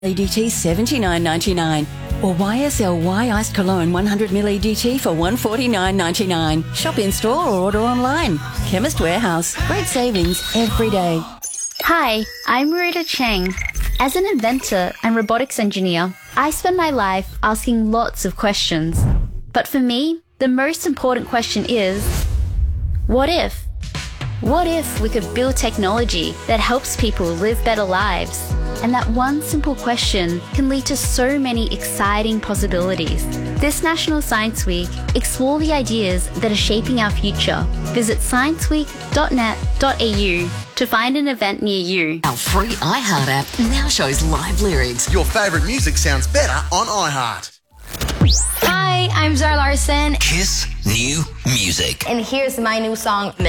EDT $79.99 or YSL Y Iced Cologne 100ml EDT for $149.99. Shop in store or order online. Chemist Warehouse. Great savings every day. Hi, I'm Marita Cheng. As an inventor and robotics engineer, I spend my life asking lots of questions. But for me, the most important question is, what if? What if we could build technology that helps people live better lives? And that one simple question can lead to so many exciting possibilities. This National Science Week, explore the ideas that are shaping our future. Visit scienceweek.net.au to find an event near you. Our free iHeart app now shows live lyrics. Your favourite music sounds better on iHeart. Hi, I'm Zara Larson. Kiss New Music. And here's my new song,